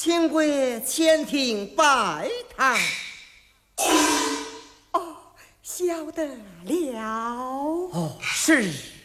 请归前庭拜堂。 哦，晓得了。 哦，是。